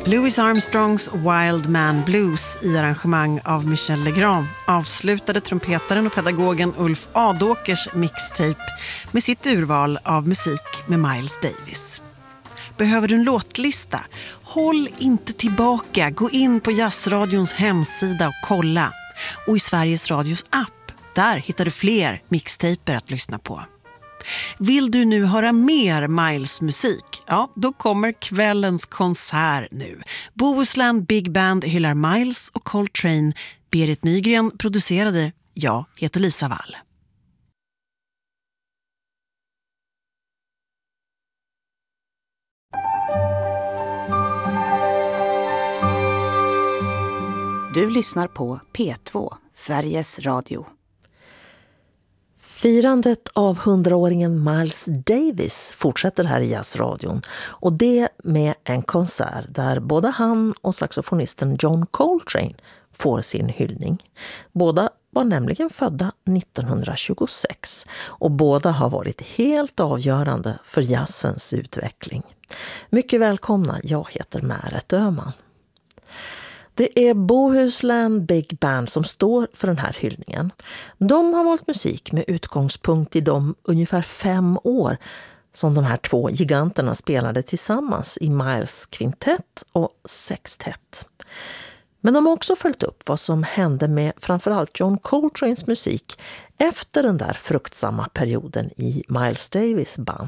Louis Armstrongs Wild Man Blues i arrangemang av Michel Legrand avslutade trumpetaren och pedagogen Ulf Adåkers mixtape med sitt urval av musik med Miles Davis. Behöver du en låtlista? Håll inte tillbaka. Gå in på Jazzradions hemsida och kolla. Och i Sveriges Radios app, där hittar du fler mixtaper att lyssna på. Vill du nu höra mer Miles musik? Ja, då kommer kvällens konsert nu. Bohuslän Big Band hyllar Miles och Coltrane. Berit Nygren producerade. Jag heter Lisa Wall. Du lyssnar på P2, Sveriges Radio. Firandet av 100-åringen Miles Davis fortsätter här i Jazzradion. Och det med en konsert där både han och saxofonisten John Coltrane får sin hyllning. Båda var nämligen födda 1926 och båda har varit helt avgörande för jazzens utveckling. Mycket välkomna, jag heter Märet Öhman. Det är Bohuslän Big Band som står för den här hyllningen. De har valt musik med utgångspunkt i de ungefär 5 år som de här 2 giganterna spelade tillsammans i Miles kvintett och sextett. Men de har också följt upp vad som hände med framförallt John Coltranes musik efter den där fruktsamma perioden i Miles Davis band.